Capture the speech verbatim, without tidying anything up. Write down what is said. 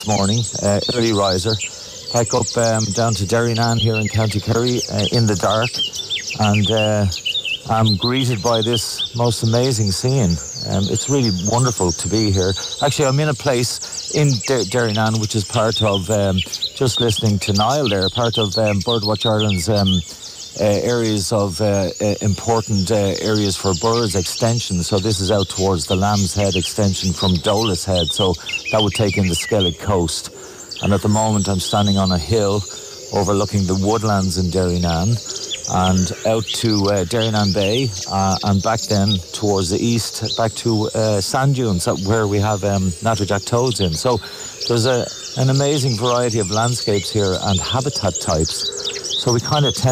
this morning, uh, early riser, back up um, down to Derrynane here in County Kerry uh, in the dark, and uh, I'm greeted by this most amazing scene. Um, it's really wonderful to be here. Actually, I'm in a place in Der- Derrynane, which is part of, um, just listening to Niall there, part of um, Birdwatch Ireland's um, uh, areas of uh, uh, important uh, areas for birds extension. So this is out towards the Lamb's Head extension from Dola's Head. So that would take in the Skellig Coast. And at the moment, I'm standing on a hill overlooking the woodlands in Derrynane, and out to uh, Derrynane Bay, uh, and back then towards the east, back to uh, sand dunes where we have um, natterjack toads in. So there's a, an amazing variety of landscapes here and habitat types. So we kind of tend